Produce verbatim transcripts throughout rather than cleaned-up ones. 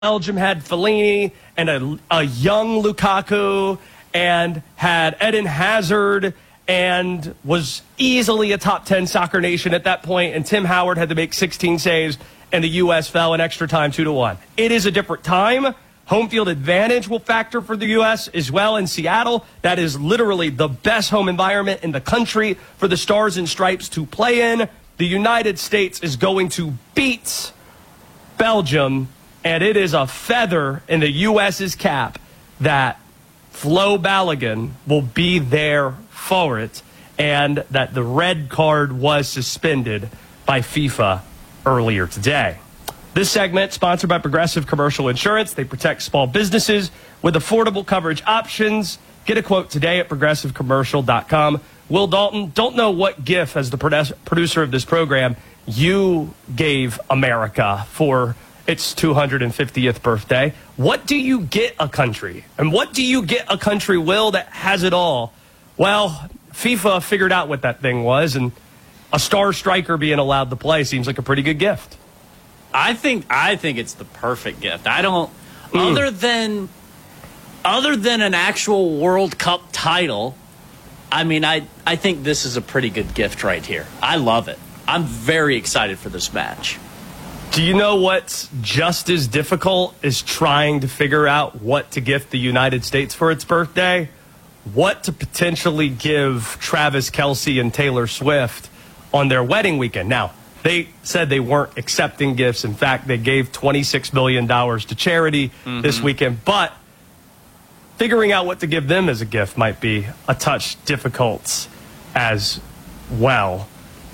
Belgium had Fellaini and a, a young Lukaku and had Eden Hazard and was easily a top ten soccer nation at that point, and Tim Howard had to make sixteen saves, and the U S fell in extra time two to one. It is a different time. Home field advantage will factor for the U S as well in Seattle. That is literally the best home environment in the country for the Stars and Stripes to play in. The United States is going to beat Belgium, and it is a feather in the U S's cap that Flo Balogun will be there for it, and that the red card was suspended by FIFA earlier today. This segment sponsored by Progressive Commercial Insurance. They protect small businesses with affordable coverage options. Get a quote today at progressive commercial dot com. Will Dalton, don't know what gift, as the producer of this program, you gave America for its two hundred fiftieth birthday. What do you get a country? And what do you get a country, Will, that has it all? Well, FIFA figured out what that thing was, and a star striker being allowed to play seems like a pretty good gift. I think I think it's the perfect gift. I don't mm. other than other than an actual World Cup title, I mean, I I think this is a pretty good gift right here. I love it. I'm very excited for this match. Do you know what's just as difficult as trying to figure out what to gift the United States for its birthday? What to potentially give Travis Kelce and Taylor Swift on their wedding weekend. Now, they said they weren't accepting gifts. In fact, they gave twenty-six million dollars to charity mm-hmm. this weekend. But figuring out what to give them as a gift might be a touch difficult as well.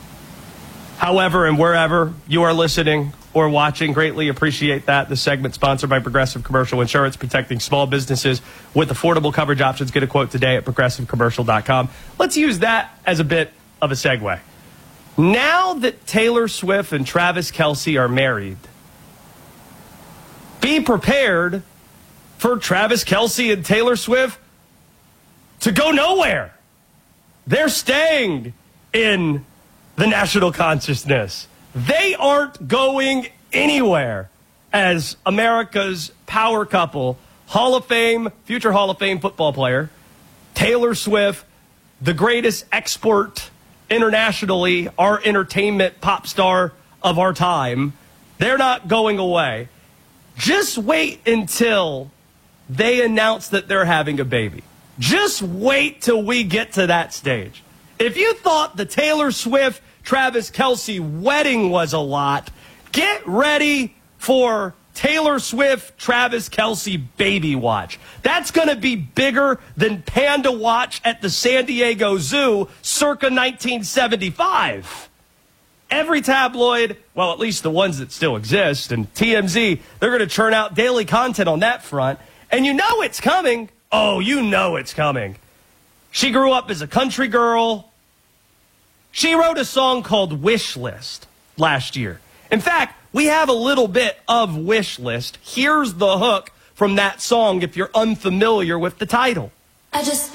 However, and wherever you are listening or watching, greatly appreciate that. This segment sponsored by Progressive Commercial Insurance, protecting small businesses with affordable coverage options. Get a quote today at progressive commercial dot com. Let's use that as a bit of a segue. Now that Taylor Swift and Travis Kelce are married, be prepared for Travis Kelce and Taylor Swift to go nowhere. They're staying in the national consciousness. They aren't going anywhere as America's power couple, Hall of Fame, future Hall of Fame football player, Taylor Swift, the greatest export internationally, our entertainment pop star of our time. They're not going away. Just wait until they announce that they're having a baby. Just wait till we get to that stage. If you thought the Taylor Swift, Travis Kelce wedding was a lot, get ready for Taylor Swift, Travis Kelce baby watch. That's going to be bigger than Panda Watch at the San Diego Zoo circa nineteen seventy-five. Every tabloid, well, at least the ones that still exist, and T M Z, they're going to churn out daily content on that front. And you know it's coming. Oh, you know it's coming. She grew up as a country girl. She wrote a song called Wish List last year. In fact, we have a little bit of Wish List. Here's the hook from that song if you're unfamiliar with the title. I just